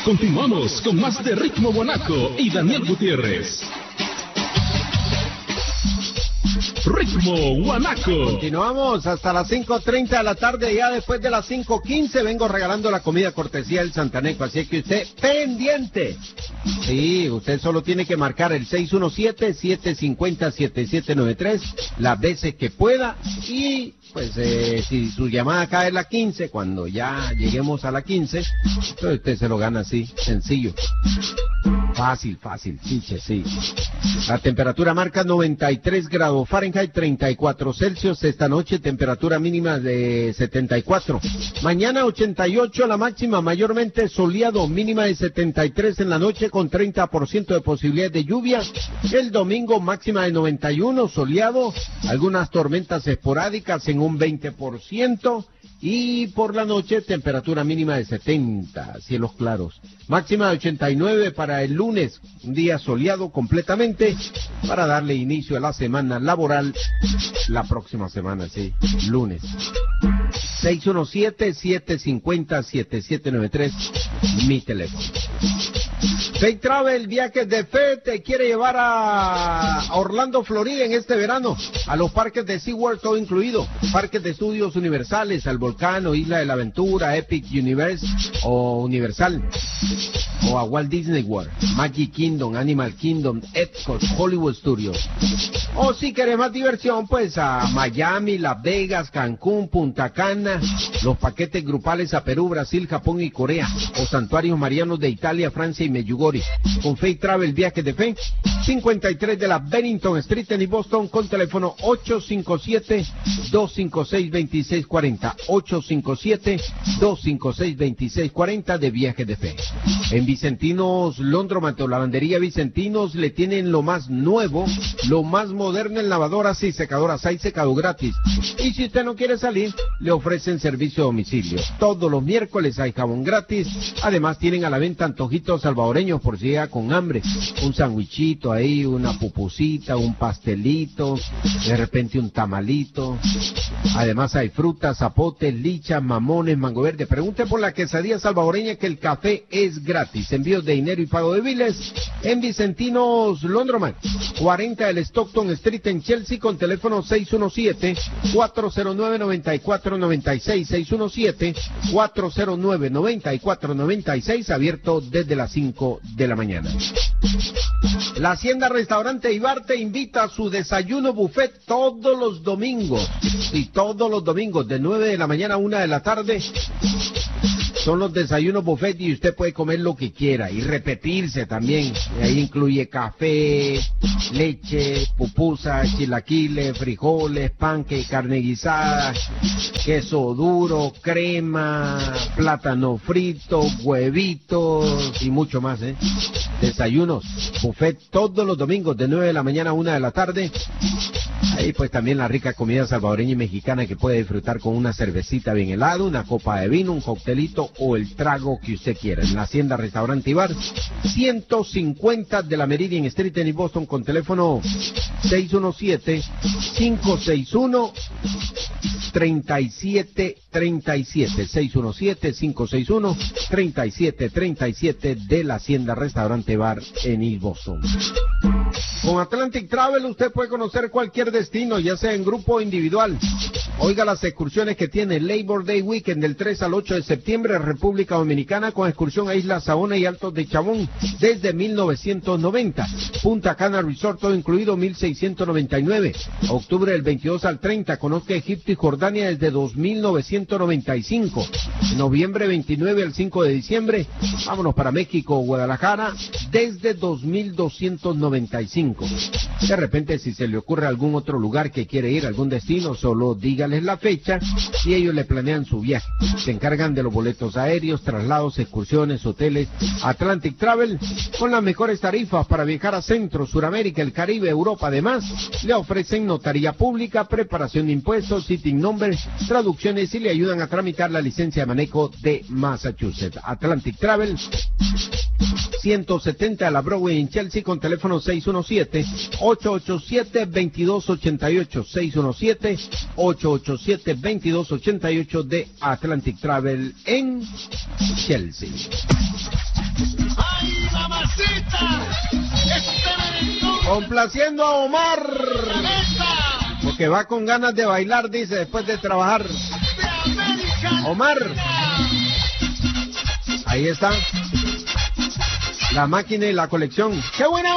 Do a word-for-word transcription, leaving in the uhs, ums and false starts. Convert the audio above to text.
Continuamos con más de Ritmo Guanaco y Daniel Gutiérrez. Ritmo Guanaco. Continuamos hasta las cinco treinta de la tarde. Ya después de las cinco quince vengo regalando la comida cortesía del Santaneco. Así que usted pendiente. Sí, usted solo tiene que marcar el seis uno siete, siete cinco cero, siete siete nueve tres las veces que pueda. Y pues eh, si su llamada cae a la quince, cuando ya lleguemos a la quince, pues usted se lo gana así, sencillo. Fácil, fácil, chiche, sí. La temperatura marca noventa y tres grados Fahrenheit, treinta y cuatro Celsius. Esta noche temperatura mínima de setenta y cuatro. Mañana ochenta y ocho la máxima, mayormente soleado, mínima de setenta y tres en la noche con treinta por ciento de posibilidad de lluvia. El domingo máxima de noventa y uno, soleado, algunas tormentas esporádicas en un veinte por ciento. Y por la noche, temperatura mínima de setenta, cielos claros. Máxima de ochenta y nueve para el lunes, un día soleado completamente, para darle inicio a la semana laboral, la próxima semana, sí, lunes. seis uno siete, siete cinco cero, siete siete nueve tres, mi teléfono. Fake Travel, viajes de fe, te quiere llevar a Orlando, Florida en este verano, a los parques de SeaWorld, todo incluido, parques de estudios universales, al Volcano, Isla de la Aventura, Epic Universe o Universal, o a Walt Disney World, Magic Kingdom, Animal Kingdom, Epcot, Hollywood Studios. O si querés más diversión, pues a Miami, Las Vegas, Cancún, Punta Cana, los paquetes grupales a Perú, Brasil, Japón y Corea, o santuarios marianos de Italia, Francia y Medjugorje. Con Fake Travel, viajes de fe, cincuenta y tres de la Bennington Street en Boston, con teléfono ocho cinco siete, dos cinco seis, dos seis cuatro cero, ocho cinco siete, dos cinco seis, dos seis cuatro cero de viajes de fe. En Vicentinos Laundromat o Lavandería Vicentinos le tienen lo más nuevo, lo más moderno en lavadoras y secadoras, hay secado gratis. Y si usted no quiere salir, le ofrecen servicio a domicilio. Todos los miércoles hay jabón gratis, además tienen a la venta antojitos salvadoreños por si llega con hambre, un sandwichito ahí, una pupusita, un pastelito, de repente un tamalito. Además hay frutas, zapotes, lichas, mamones, mango verde. Pregunte por la quesadilla salvadoreña, que el café es gratis. Envíos de dinero y pago de biles en Vicentinos Laundromat, cuarenta del Stockton Street en Chelsea, con teléfono seis uno siete, cuatro cero nueve, nueve cuatro nueve seis, seis uno siete, cuatro cero nueve, nueve cuatro nueve seis, abierto desde las cinco de la mañana. La Hacienda Restaurante Ibar te invita a su desayuno buffet todos los domingos, y todos los domingos de nueve de la mañana a una de la tarde. Son los desayunos buffet y usted puede comer lo que quiera y repetirse también. Y ahí incluye café, leche, pupusa, chilaquiles, frijoles, panque, carne guisada, queso duro, crema, plátano frito, huevitos y mucho más, ¿eh? Desayunos buffet todos los domingos de nueve de la mañana a una de la tarde. Ahí pues también la rica comida salvadoreña y mexicana que puede disfrutar con una cervecita bien helada, una copa de vino, un coctelito o el trago que usted quiera. En la Hacienda Restaurante Ibar, ciento cincuenta de la Meridian Street en Boston, con teléfono seis uno siete, cinco seis uno, tres siete tres siete, seis uno siete, cinco seis uno, tres siete tres siete de la Hacienda Restaurante Bar en East Boston. Con Atlantic Travel usted puede conocer cualquier destino, ya sea en grupo o individual. Oiga las excursiones que tiene Labor Day Weekend del tres al ocho de septiembre en República Dominicana, con excursión a Isla Saona y Altos de Chabón desde mil novecientos noventa. Punta Cana Resort, todo incluido, mil seiscientos noventa y nueve. Octubre del veintidós al treinta, conozca Egipto y Jordania desde dos mil novecientos noventa y cinco. Noviembre veintinueve al cinco de diciembre, vámonos para México o Guadalajara desde dos mil doscientos noventa y cinco. De repente, si se le ocurre algún otro lugar que quiere ir, algún destino, solo dígales la fecha y ellos le planean su viaje. Se encargan de los boletos aéreos, traslados, excursiones, hoteles. Atlantic Travel, con las mejores tarifas para viajar a Centro, Suramérica, el Caribe, Europa. Además, le ofrecen notaría pública, preparación de impuestos, sitting number, traducciones y le ayudan a tramitar la licencia de manejo de Massachusetts. Atlantic Travel, ciento setenta de la Broadway en Chelsea, con teléfono seis uno siete, ocho ocho siete, dos dos ocho ocho, seis uno siete, ocho ocho siete, dos dos ocho ocho de Atlantic Travel en Chelsea. Complaciendo a Omar, porque va con ganas de bailar, dice, después de trabajar. Omar, ahí está la máquina y la colección. ¡Qué buena!